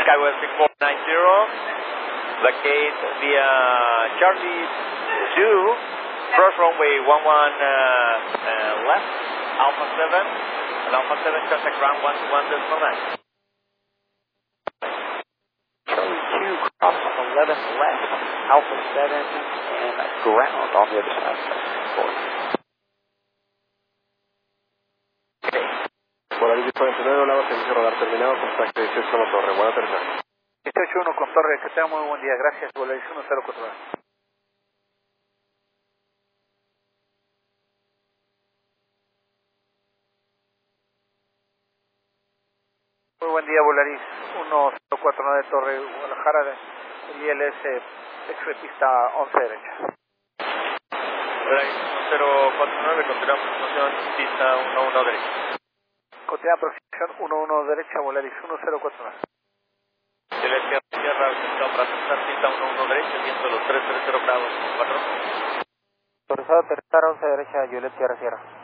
Skywest 6490, vacate via Charlie 2, cross runway 11 left, Alpha 7, and Alpha 7 contact ground 121.9. Charlie 2, cross 11 left, Alpha 7, and ground on the other side. Volaris 49, Lava, servicio radar terminado, contacto 18 con la torre, buena tercera. 18-1 con torre, que tenga muy buen día, gracias, Volaris 1049. Muy buen día, Volaris 1049 Torre, Guadalajara, ILS, X-ray pista 11 derecha. Volaris 1049, continuamos aproximación pista 11 derecha. Continúa aproximación 11 derecha, Volaris 1049. Celeste Sierra, autorizado para aterrizar pista 11 derecha, viento los 330 grados 4. Autorizado aterrizar 11 derecha, Juliet Sierra Sierra.